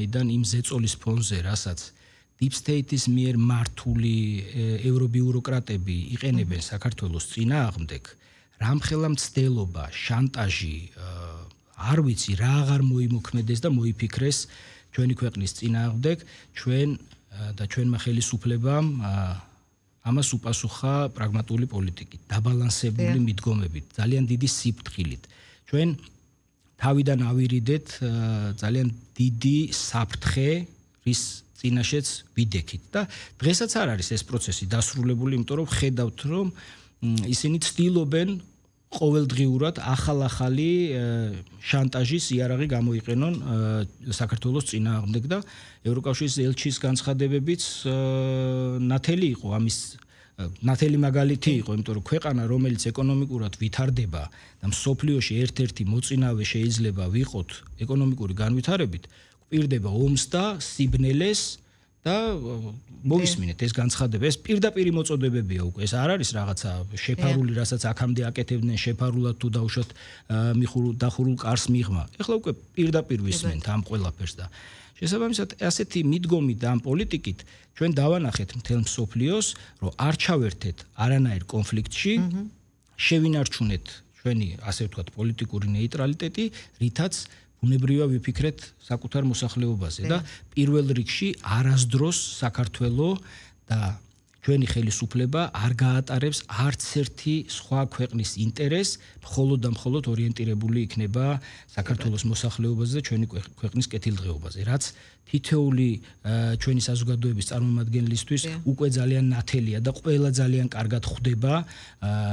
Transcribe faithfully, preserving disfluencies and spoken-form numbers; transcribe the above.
ვინაიდან იმ ზეწოლის ფონზე, რასაც deep state-ის მიერ მართული ევრობიუროკრატები იყენებენ საქართველოს წინააღმდეგ, რამხელა მცდელობა, შანტაჟი, არ ვიცი რა აღარ მოიმოქმედეს და მოიფიქრეს ჩვენი ქვეყნის წინააღმდეგ, ჩვენ და ჩვენმა ხელისუფლებამ ამას უპასუხა პრაგმატული პოლიტიკით, დაბალანსებული მიდგომებით, ძალიან დიდი სიფრთხილით. ჩვენ თავიდან ავირიდეთ ძალიან დიდი საფრთხე, რის წინაშეც ვიდექით და დღესაც არ არის ეს პროცესი დასრულებული, იმიტომ რომ ხედავთ, რომ ისინი ცდილობენ ყოველდღიურად ახალ-ახალი შანტაჟის იარაღი გამოიყენონ საქართველოს წინააღმდეგ და ევროკავშირის ელჩის განცხადებებიც ნათელი იყო ამის ნათელი მაგალითი იყო, იმიტომ რომ ქვეყანა, რომელიც ეკონომიკურად ვითარდება და მსოფლიოში ერთ-ერთი მოწინავე შეიძლება ვიყოთ ეკონომიკური განვითარებით, გვპირდება ომს და სიბნელეს და მოვისმინეთ ეს განცხადება, ეს პირდაპირი მოწოდებებია უკვე, ეს არ არის რაღაცა შეფარული, რასაც აქამდე აკეთებდნენ შეფარულად თუ დაუშვათ მიხურულ დახურულ კარს მიღმა. ეხლა უკვე პირდაპირ ვისმენთ ამ ყველაფერს და შესაბამისად ასეთი მიდგომით და ამ პოლიტიკით ჩვენ დავანახეთ მთელ მსოფლიოს, რომ არ ჩავერთეთ არანაირ კონფლიქტში, შევინარჩუნეთ ჩვენი, ასე ვთქვათ, პოლიტიკური ნეიტრალიტეტი, რითაც უნებრია ვიფიქრეთ საკუთარ მოსახლეობაზე და პირველ რიგში არასდროს საქართველოს და ჩვენი ხელისუფლება არ გაატარებს არც ერთი სხვა ქვეყნის ინტერესს, მხოლოდ და მხოლოდ ორიენტირებული იქნება საქართველოს მოსახლეობაზე და ჩვენი ქვეყნის კეთილდღეობაზე, რაც თითოეული ჩვენი საზოგადოების წარმომადგენლისთვის უკვე ძალიან ნათელია და ყველა ძალიან კარგად ხვდება